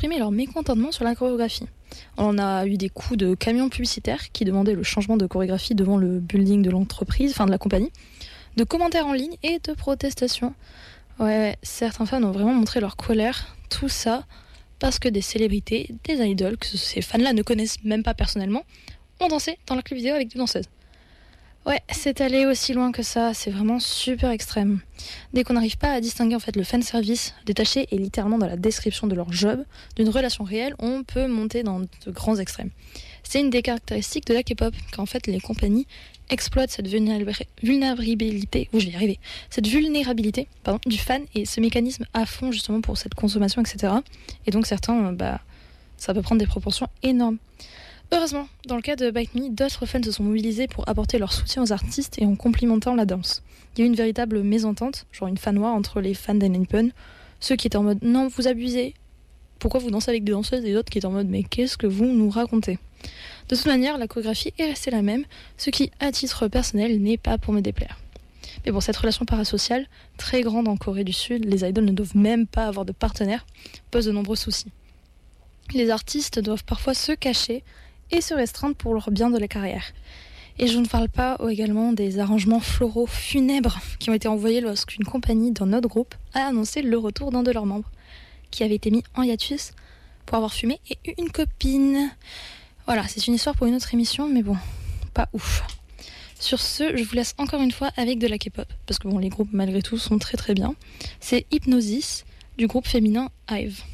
exprimer leur mécontentement sur la chorégraphie. On a eu des coups de camions publicitaires qui demandaient le changement de chorégraphie devant le building de l'entreprise, enfin de la compagnie, de commentaires en ligne et de protestations. Ouais, certains fans ont vraiment montré leur colère, tout ça parce que des célébrités, des idoles, que ces fans-là ne connaissent même pas personnellement, ont dansé dans leur clip vidéo avec des danseuses. Ouais, c'est allé aussi loin que ça, c'est vraiment super extrême. Dès qu'on n'arrive pas à distinguer en fait le fanservice détaché et littéralement dans la description de leur job d'une relation réelle, on peut monter dans de grands extrêmes. C'est une des caractéristiques de la K-pop, qu'en fait les compagnies exploitent cette vulnérabilité, du fan et ce mécanisme à fond justement pour cette consommation, etc. Et donc certains, ça peut prendre des proportions énormes. Heureusement, dans le cas de Bite Me, d'autres fans se sont mobilisés pour apporter leur soutien aux artistes et en complimentant la danse. Il y a eu une véritable mésentente, genre une fan noire entre les fans d'N.N.P.N, ceux qui étaient en mode « Non, vous abusez, pourquoi vous dansez avec des danseuses ?» et d'autres qui étaient en mode « Mais qu'est-ce que vous nous racontez ?» De toute manière, la chorégraphie est restée la même, ce qui, à titre personnel, n'est pas pour me déplaire. Mais bon, cette relation parasociale, très grande en Corée du Sud, les idoles ne doivent même pas avoir de partenaire, pose de nombreux soucis. Les artistes doivent parfois se cacher et se restreindre pour leur bien de la carrière. Et je ne parle pas également des arrangements floraux funèbres qui ont été envoyés lorsqu'une compagnie dans notre groupe a annoncé le retour d'un de leurs membres, qui avait été mis en hiatus pour avoir fumé et eu une copine. Voilà, c'est une histoire pour une autre émission, mais bon, pas ouf. Sur ce, je vous laisse encore une fois avec de la K-pop, parce que bon, les groupes malgré tout sont très très bien. C'est Hypnosis du groupe féminin Hive.